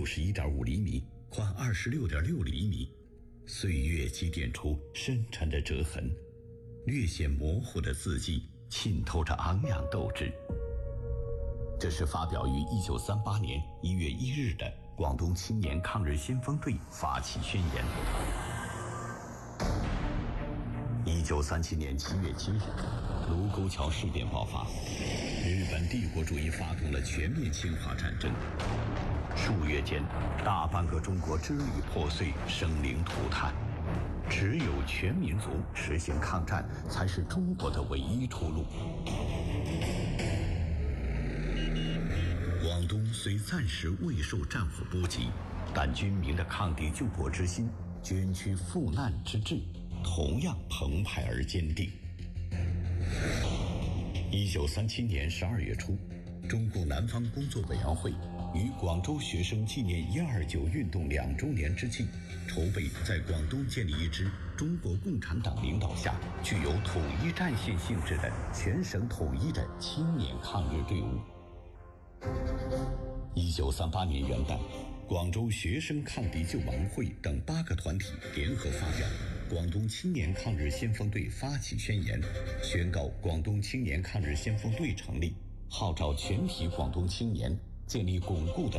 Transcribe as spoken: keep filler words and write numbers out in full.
六十一点五厘米，宽二十六点六厘米，岁月积淀出深沉的折痕，略显模糊的字迹浸透着昂扬斗志。这是发表于一九三八年一月一日的广东青年抗日先锋队发起宣言。一九三七年七月七日，卢沟桥事变爆发，日本帝国主义发动了全面侵华战争。数月间，大半个中国支离破碎，生灵涂炭。只有全民族实行抗战，才是中国的唯一出路。广东虽暂时未受战火波及，但军民的抗敌救国之心、捐躯赴难之志同样澎湃而坚定。一九三七年十二月初，中共南方工作委员会于广州学生纪念一二九运动两周年之际，筹备在广东建立一支中国共产党领导下具有统一战线性质的全省统一的青年抗日队伍。一九三八年元旦，广州学生抗敌救亡会等八个团体联合发表《广东青年抗日先锋队发起宣言》，宣告广东青年抗日先锋队成立，号召全体广东青年建立巩固的